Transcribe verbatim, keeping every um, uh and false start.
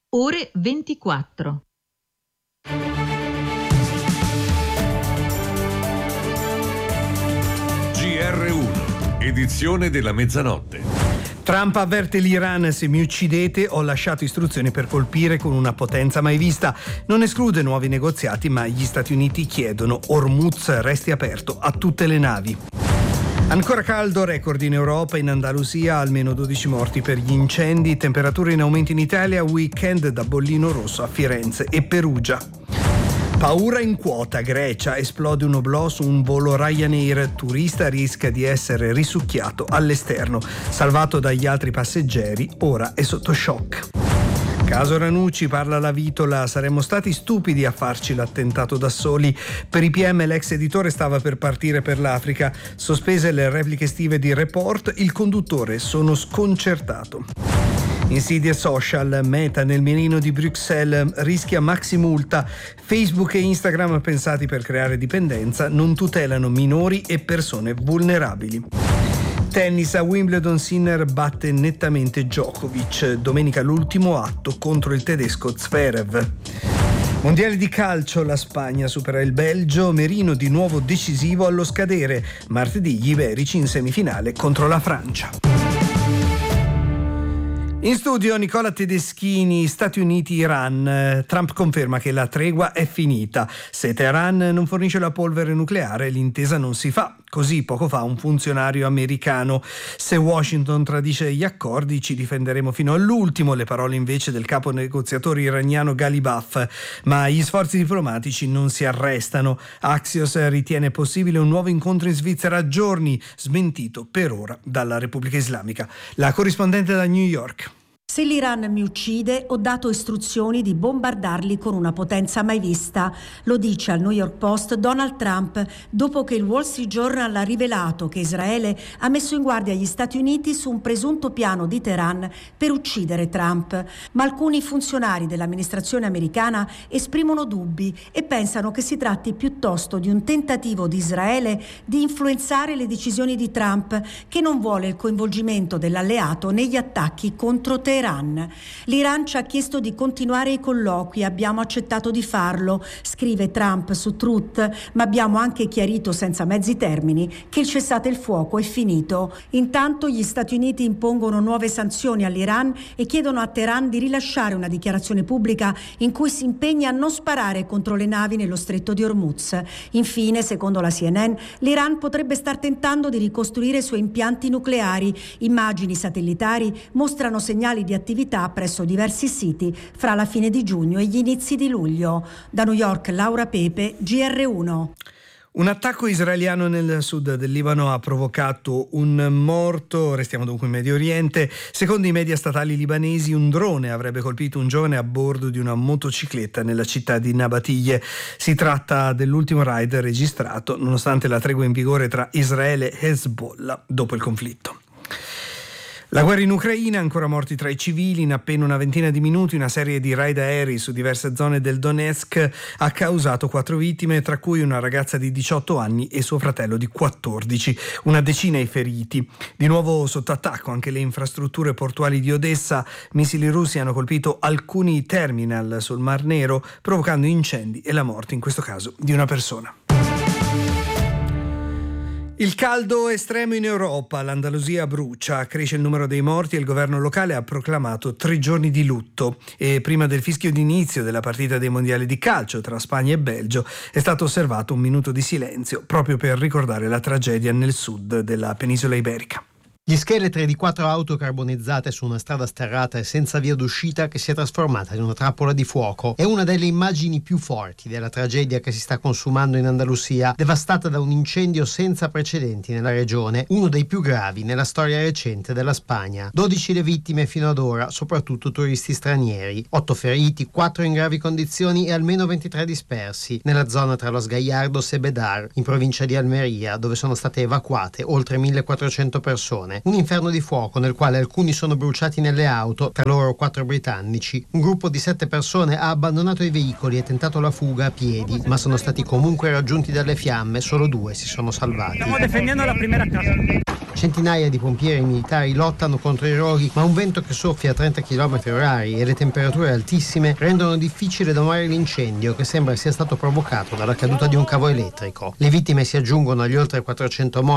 ore ventiquattro. G R uno, edizione della mezzanotte. Trump avverte l'Iran: se mi uccidete ho lasciato istruzioni per colpire con una potenza mai vista. Non esclude nuovi negoziati, ma gli Stati Uniti chiedono Hormuz resti aperto a tutte le navi. Ancora caldo, record in Europa, in Andalusia almeno dodici morti per gli incendi, temperature in aumento in Italia, weekend da bollino rosso a Firenze e Perugia. Paura in quota, Grecia, esplode un oblò su un volo Ryanair, turista rischia di essere risucchiato all'esterno, salvato dagli altri passeggeri, ora è sotto shock. Caso Ranucci, parla la Vitola, saremmo stati stupidi a farci l'attentato da soli. Per i P M l'ex editore stava per partire per l'Africa, sospese le repliche estive di Report, il conduttore sono sconcertato. Insidie social, Meta nel mirino di Bruxelles, rischia maxi multa. Facebook e Instagram, pensati per creare dipendenza, non tutelano minori e persone vulnerabili. Tennis, a Wimbledon Sinner batte nettamente Djokovic, domenica l'ultimo atto contro il tedesco Zverev. Mondiale di calcio, la Spagna supera il Belgio, Merino di nuovo decisivo allo scadere, martedì gli iberici in semifinale contro la Francia. In studio Nicola Tedeschini, Stati Uniti-Iran. Trump conferma che la tregua è finita. Se Teheran non fornisce la polvere nucleare, l'intesa non si fa. Così poco fa un funzionario americano. Se Washington tradisce gli accordi, ci difenderemo fino all'ultimo. Le parole invece del capo negoziatore iraniano Ghalibaf. Ma gli sforzi diplomatici non si arrestano. Axios ritiene possibile un nuovo incontro in Svizzera a giorni, smentito per ora dalla Repubblica Islamica. La corrispondente da New York. Se l'Iran mi uccide, ho dato istruzioni di bombardarli con una potenza mai vista. Lo dice al New York Post Donald Trump dopo che il Wall Street Journal ha rivelato che Israele ha messo in guardia gli Stati Uniti su un presunto piano di Teheran per uccidere Trump. Ma alcuni funzionari dell'amministrazione americana esprimono dubbi e pensano che si tratti piuttosto di un tentativo di Israele di influenzare le decisioni di Trump, che non vuole il coinvolgimento dell'alleato negli attacchi contro Teheran. L'Iran ci ha chiesto di continuare i colloqui, abbiamo accettato di farlo, scrive Trump su Truth, ma abbiamo anche chiarito senza mezzi termini che il cessate il fuoco è finito. Intanto gli Stati Uniti impongono nuove sanzioni all'Iran e chiedono a Teheran di rilasciare una dichiarazione pubblica in cui si impegna a non sparare contro le navi nello stretto di Hormuz. Infine, secondo la C N N, l'Iran potrebbe star tentando di ricostruire i suoi impianti nucleari. Immagini satellitari mostrano segnali di attività presso diversi siti fra la fine di giugno e gli inizi di luglio. Da New York, Laura Pepe, G R uno. Un attacco israeliano nel sud del Libano ha provocato un morto, restiamo dunque in Medio Oriente. Secondo i media statali libanesi, un drone avrebbe colpito un giovane a bordo di una motocicletta nella città di Nabatiyeh. Si tratta dell'ultimo raid registrato nonostante la tregua in vigore tra Israele e Hezbollah dopo il conflitto. La guerra in Ucraina, ancora morti tra i civili, in appena una ventina di minuti una serie di raid aerei su diverse zone del Donetsk ha causato quattro vittime, tra cui una ragazza di diciotto anni e suo fratello di quattordici, una decina i feriti. Di nuovo sotto attacco anche le infrastrutture portuali di Odessa, missili russi hanno colpito alcuni terminal sul Mar Nero, provocando incendi e la morte, in questo caso, di una persona. Il caldo estremo in Europa, l'Andalusia brucia, cresce il numero dei morti e il governo locale ha proclamato tre giorni di lutto. E prima del fischio d'inizio della partita dei mondiali di calcio tra Spagna e Belgio è stato osservato un minuto di silenzio proprio per ricordare la tragedia nel sud della penisola iberica. Gli scheletri di quattro auto carbonizzate su una strada sterrata e senza via d'uscita che si è trasformata in una trappola di fuoco è una delle immagini più forti della tragedia che si sta consumando in Andalusia, devastata da un incendio senza precedenti nella regione, uno dei più gravi nella storia recente della Spagna. dodici le vittime fino ad ora, soprattutto turisti stranieri, otto feriti, quattro in gravi condizioni e almeno ventitré dispersi nella zona tra Los Gallardos e Bedar, in provincia di Almeria, dove sono state evacuate oltre millequattrocento persone. persone. Un inferno di fuoco nel quale alcuni sono bruciati nelle auto, tra loro quattro britannici. Un gruppo di sette persone ha abbandonato i veicoli e tentato la fuga a piedi, ma sono stati comunque raggiunti dalle fiamme, solo due si sono salvati. Stiamo difendendo la prima casa. Centinaia di pompieri militari lottano contro i roghi, ma un vento che soffia a trenta chilometri orari e le temperature altissime rendono difficile domare l'incendio, che sembra sia stato provocato dalla caduta di un cavo elettrico. Le vittime si aggiungono agli oltre quattrocento morti